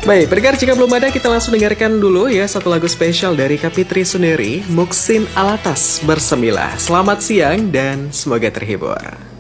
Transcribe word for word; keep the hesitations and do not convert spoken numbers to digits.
Baik, pendengar, jika belum ada, kita langsung dengarkan dulu ya satu lagu spesial dari Kapitri Sundari, Muksin Alatas Bersemilah. Selamat siang dan semoga terhibur.